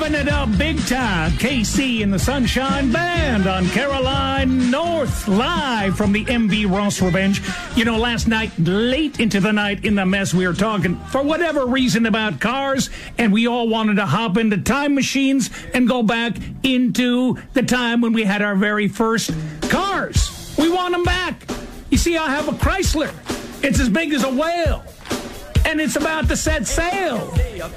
Revving it up big time. KC and the Sunshine Band on Caroline North, live from the MV Ross Revenge. You know, last night, late into the night in the mess, we were talking, for whatever reason, about cars, and we all wanted to hop into time machines and go back into the time when we had our very first cars. We want them back. You see, I have a Chrysler. It's as big as a whale. And it's about to set sail.